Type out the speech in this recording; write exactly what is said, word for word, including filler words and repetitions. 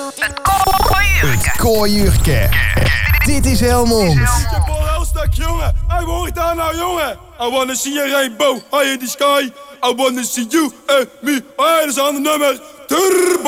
Het kooiuurke. Het kooiuurke. Dit is Helmond. Ik heb al heel stuk, jongen. Hey, wat hoort daar nou, jongen? I wanna see a rainbow high in the sky. I wanna see you and me. Hey, dat is een ander nummer. Turbo.